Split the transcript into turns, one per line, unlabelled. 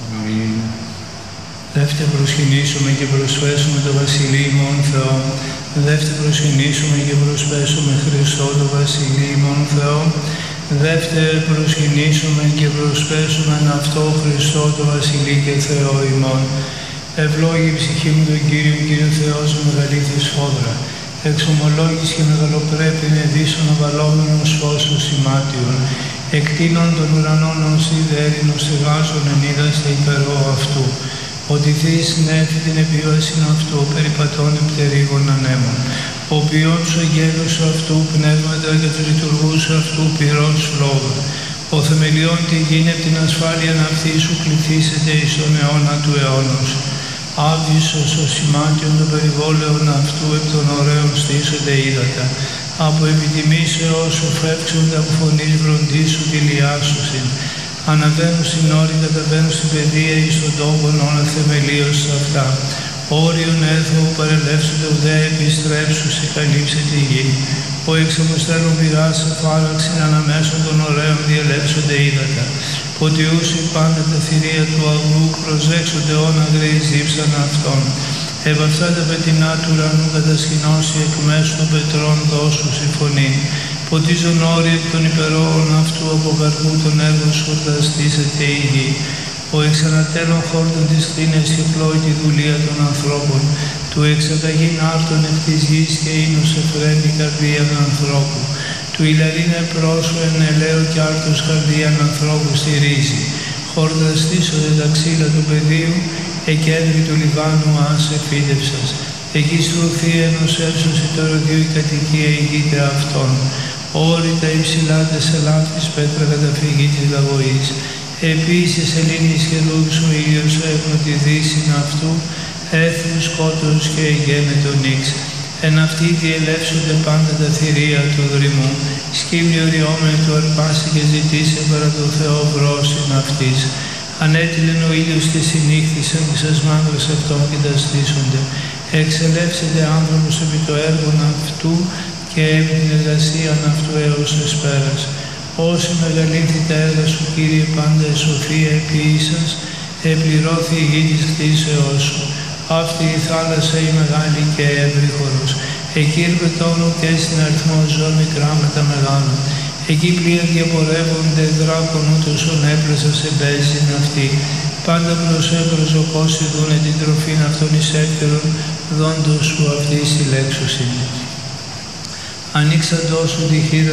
Αμήν.
Δεύτε προσκυνήσουμε και προσφέσουμε το Βασιλείο ημών Θεό. Δεύτε προσκυνήσουμε και προσφέσουμε Χριστό το Βασιλείο ημών Θεό. Δεύτε προσκυνήσουμε και προσφέσουμε αυτό Χριστό το Βασιλείο και Θεό ημών. Ευλόγη η ψυχή μου τον Κύριο Θεός μου μεγαλύτερη σφόδρα. Εξομολόγης και μεγαλοπρέπειν εδίσων αβαλόμενος φώσος σημάτιων. Εκτείνων των ουρανών ως ιδέρινος εγάζων ενίδαστε υπερό αυτού. Ότι θείς νέφη την επίβασιν αυτού, περιπατών επτερίγων ανέμων. Ο ποιόν του αγγέλους αυτού, πνεύματα και τους λειτουργούς αυτού, πυρός λόγων. Ο θεμελιών τη γίνει από την ασφάλεια αυτή σου κληθήσετε εις τον αιώνα του αιώνος. Άβυσος ο σημάτιον των περιβόλαιων αυτού, εκ των ωραίων στήσονται ύδατα. Από επιτιμήσεως σου φεύξονται από φωνής βροντής σου τη λιάσουσιν. Αναβαίνουν στην όρη, καταβαίνουν στην παιδεία εις τον τόπον όλα θεμελίως αυτά. Όριον έθω παρελεύσονται ουδέ επιστρέψου σε καλύψε τη γη. Ο εξαμοστέλων πειράς αφάλαξιν αναμέσων των ωραίων διαλέψονται ύδατα. Ποτιούσι πάντα τα θηρία του αγνού προσέξονται όν αγραίης δίψαν αυτών. Ευ' αυτά τα πετεινά του ουρανού κατασκηνώσει εκ μέσου των πετρών δώσου συμφωνεί. Ποτίζον όροι εκ των υπερόων αυτού από καρπού των έργων σου χορταστήσεται η γη. Ο εξανατέλων χόρτων της κτίνες και πλώει τη δουλεία των ανθρώπων. Του εξαταγήν άρτων εκ της γης και ίνους εφραίνει καρδία των ανθρώπου. Του ηλαρίνε πρόσω εν ελαίο κι άρτος καρδίαν ανθρώπου στηρίζει. Χορταστήσονται τα ξύλα του πεδίου, εκέντρη του Λιβάνου ας επίδευσας. Εκεί στρουθεί ενός έψωση το ροδιού η κατοικία ηγείται αυτών. Όρητα υψηλά τεσσελάφης πέτρα καταφυγή της λαγωής. Επίσης Ελλήνης και λούξ ο ήλιος έχουν τη δύση αυτού, έθνου σκότος και εγένετο νύξ. Εν αυτοί διελεύσονται πάντα τα θηρία του δρυμού. Σκύμνη οριόμενη του αρπάσει και ζητήσε παρά το Θεό βρόσιν αυτής. Ανέτειλεν ο ήλιος και συνήχθησαν και σας μαύρες αυτών και τα στήσονται. Εξελεύσεται άνθρωπος επί το έργο αυτού και επί την εργασία αυτού έως εσπέρας. Όσοι μεγαλύνθη τα έργα σου, Κύριε, πάντα η σοφία επίησας, επληρώθη η γη της κτήσεώς σου. Αυτή η θάλασσα η μεγάλη και εύρυχωρος. Εκεί ερπετώνω και στην αριθμό ζώων μικρά με τα μεγάλα. Εκεί πλοία διαπορεύονται δράκων ούτως ον έπλεσα σε μπέζιν αυτή. Πάντα προς όσοι δούνε την τροφήν αυτών εις έκτερον, δόντος σου αυτή συλλέξουσιν. Ανοίξαντός σου τη χείρα